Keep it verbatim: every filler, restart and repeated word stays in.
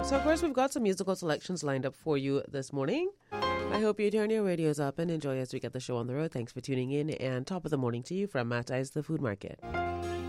So, of course, we've got some musical selections lined up for you this morning. I hope you turn your radios up and enjoy as we get the show on the road. Thanks for tuning in, and top of the morning to you from Matt I's The Food Market.